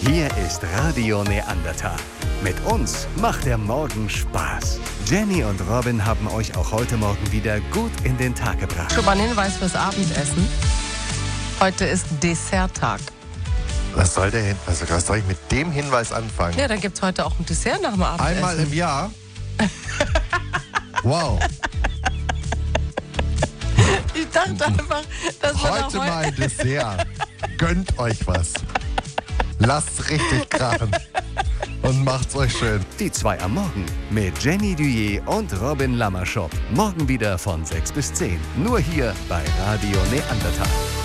Hier ist Radio Neandertal. Mit uns macht der Morgen Spaß. Jenny und Robin haben euch auch heute Morgen wieder gut in den Tag gebracht. Schon mal ein Hinweis fürs Abendessen. Heute ist Desserttag. Was soll ich mit dem Hinweis anfangen? Ja, dann gibt es heute auch ein Dessert nach dem Abendessen. Einmal im Jahr? Wow. Ich dachte einfach, dass wir Heute mal ein Dessert. Gönnt euch was. Lasst's richtig krachen. Und macht's euch schön. Die 2 am Morgen mit Jenny Duyé und Robin Lammerschop. Morgen wieder von 6 bis 10. Nur hier bei Radio Neandertal.